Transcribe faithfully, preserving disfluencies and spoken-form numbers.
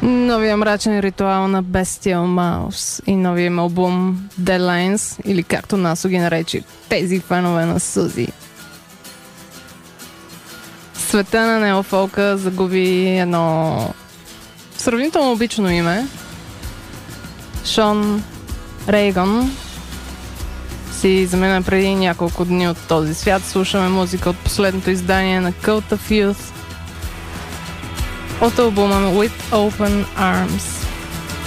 Новия мрачен ритуал на Bestial Mouse и новия им албум Deadlines, или както Насо ги нарече, тези фенове на Сузи. Света на неофолка загуби едно сравнително обично име. Шон Рейган си замина преди няколко дни от този свят. Слушаме музика от последното издание на Cult of Youth от албума With Open Arms.